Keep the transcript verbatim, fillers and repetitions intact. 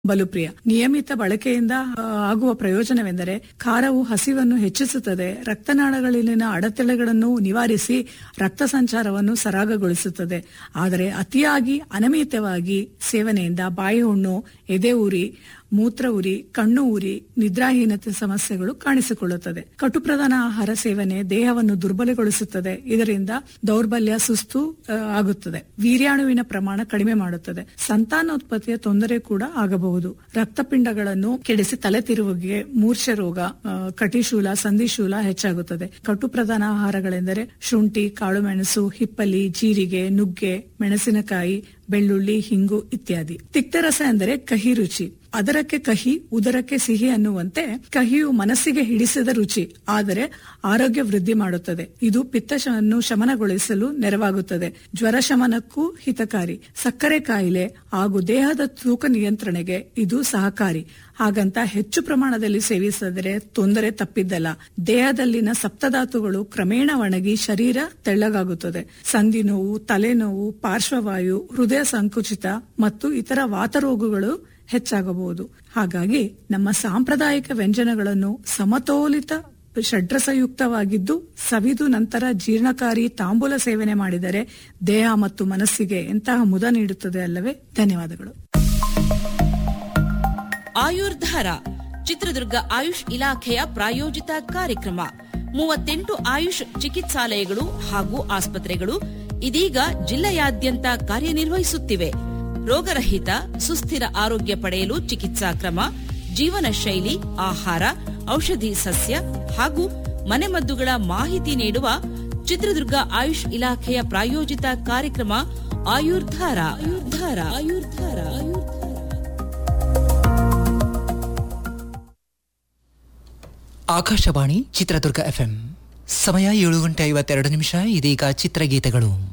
ಬಲುಪ್ರಿಯ. ನಿಯಮಿತ ಬಳಕೆಯಿಂದ ಆ, ಆಗುವ ಪ್ರಯೋಜನವೆಂದರೆ ಖಾರವು ಹಸಿವನ್ನು ಹೆಚ್ಚಿಸುತ್ತದೆ, ರಕ್ತನಾಳಗಳಲ್ಲಿನ ಅಡೆತಡೆಗಳನ್ನು ನಿವಾರಿಸಿ ರಕ್ತ ಸಂಚಾರವನ್ನು ಸರಾಗಗೊಳಿಸುತ್ತದೆ. ಆದರೆ ಅತಿಯಾಗಿ ಅನಿಯಮಿತವಾಗಿ ಸೇವನೆಯಿಂದ ಬಾಯಿ ಹುಣ್ಣು, ಎದೆ ಉರಿ, ಮೂತ್ರ ಉರಿ, ಕಣ್ಣು ಉರಿ, ನಿದ್ರಾಹೀನತೆ ಸಮಸ್ಯೆಗಳು ಕಾಣಿಸಿಕೊಳ್ಳುತ್ತದೆ. ಕಟುಪ್ರಧಾನ ಆಹಾರ ಸೇವನೆ ದೇಹವನ್ನು ದುರ್ಬಲಗೊಳಿಸುತ್ತದೆ. ಇದರಿಂದ ದೌರ್ಬಲ್ಯ, ಸುಸ್ತು ಆ, ಆಗುತ್ತದೆ. ವೀರ್ಯಾಣುವಿನ ಪ್ರಮಾಣ ಕಡಿಮೆ ಮಾಡುತ್ತದೆ. ಸಂತಾನೋತ್ಪತ್ತಿಯ ತೊಂದರೆ ಕೂಡ ಆಗಬಹುದು. ರಕ್ತಪಿಂಡಗಳನ್ನು ಕೆಡಿಸಿ ತಲೆ ತಿರುವಿಗೆ, ಮೂರ್ಛೆ ರೋಗ, ಆ, ಕಟಿಶೂಲ, ಸಂಧಿಶೂಲ ಹೆಚ್ಚಾಗುತ್ತದೆ. ಕಟುಪ್ರಧಾನ ಆಹಾರಗಳೆಂದರೆ ಶುಂಠಿ, ಕಾಳುಮೆಣಸು, ಹಿಪ್ಪಲಿ, ಜೀರಿಗೆ, ನುಗ್ಗೆ, ಮೆಣಸಿನಕಾಯಿ, ಬೆಳ್ಳುಳ್ಳಿ, ಹಿಂಗು ಇತ್ಯಾದಿ. ತಿಕ್ತರಸ ಎಂದರೆ ಕಹಿ ರುಚಿ. ಅದರಕ್ಕೆ ಕಹಿ, ಉದರಕ್ಕೆ ಸಿಹಿ ಅನ್ನುವಂತೆ ಕಹಿಯು ಮನಸ್ಸಿಗೆ ಹಿಡಿಸಿದ ರುಚಿ, ಆದರೆ ಆರೋಗ್ಯ ವೃದ್ಧಿ ಮಾಡುತ್ತದೆ. ಇದು ಪಿತ್ತವನ್ನು ಶಮನಗೊಳಿಸಲು ನೆರವಾಗುತ್ತದೆ. ಜ್ವರ ಶಮನಕ್ಕೂ ಹಿತಕಾರಿ. ಸಕ್ಕರೆ ಕಾಯಿಲೆ ಹಾಗೂ ದೇಹದ ತೂಕ ನಿಯಂತ್ರಣೆಗೆ ಇದು ಸಹಕಾರಿ. ಹಾಗಂತ ಹೆಚ್ಚು ಪ್ರಮಾಣದಲ್ಲಿ ಸೇವಿಸಿದರೆ ತೊಂದರೆ ತಪ್ಪಿದ್ದಲ್ಲ. ದೇಹದಲ್ಲಿನ ಸಪ್ತಧಾತುಗಳು ಕ್ರಮೇಣ ಒಣಗಿ ಶರೀರ ತೆಳ್ಳಗಾಗುತ್ತದೆ. ಸಂಧಿ ನೋವು, ತಲೆನೋವು, ಪಾರ್ಶ್ವವಾಯು, ಹೃದಯ ಸಂಕುಚಿತ ಮತ್ತು ಇತರ ವಾತರೋಗಗಳು ಹೆಚ್ಚಾಗಬಹುದು. ಹಾಗಾಗಿ ನಮ್ಮ ಸಾಂಪ್ರದಾಯಿಕ ವ್ಯಂಜನಗಳನ್ನು ಸಮತೋಲಿತ ಷಡ್ರಸಯುಕ್ತವಾಗಿದ್ದು ಸವಿದು ನಂತರ ಜೀರ್ಣಕಾರಿ ತಾಂಬೂಲ ಸೇವನೆ ಮಾಡಿದರೆ ದೇಹ ಮತ್ತು ಮನಸ್ಸಿಗೆ ಎಂತಹ ಮುದ ನೀಡುತ್ತದೆ ಅಲ್ಲವೇ? ಧನ್ಯವಾದಗಳು. ಆಯುರ್ಧಾರ ಚಿತ್ರದುರ್ಗ ಆಯುಷ್ ಇಲಾಖೆಯ ಪ್ರಾಯೋಜಿತ ಕಾರ್ಯಕ್ರಮ. ಮೂವತ್ತೆಂಟು ಆಯುಷ್ ಚಿಕಿತ್ಸಾಲಯಗಳು ಹಾಗೂ ಆಸ್ಪತ್ರೆಗಳು ಇದೀಗ ಜಿಲ್ಲೆಯಾದ್ಯಂತ ಕಾರ್ಯನಿರ್ವಹಿಸುತ್ತಿವೆ. ರೋಗರಹಿತ ಸುಸ್ಥಿರ ಆರೋಗ್ಯ ಪಡೆಯಲು ಚಿಕಿತ್ಸಾ ಕ್ರಮ, ಜೀವನ ಶೈಲಿ, ಆಹಾರ, ಔಷಧಿ ಸಸ್ಯ ಹಾಗೂ ಮನೆಮದ್ದುಗಳ ಮಾಹಿತಿ ನೀಡುವ ಚಿತ್ರದುರ್ಗ ಆಯುಷ್ ಇಲಾಖೆಯ ಪ್ರಾಯೋಜಿತ ಕಾರ್ಯಕ್ರಮ ಆಯುರ್ಧಾರ. ಆಯುರ್ಧಾರ ಆಯುರ್ಧಾರ ಆಕಾಶವಾಣಿ ಚಿತ್ರದುರ್ಗ ಎಫ್ಎಂ. ಸಮಯ ಏಳು ಗಂಟೆ ಐವತ್ತೆರಡು ನಿಮಿಷ. ಇದೀಗ ಚಿತ್ರಗೀತೆಗಳು.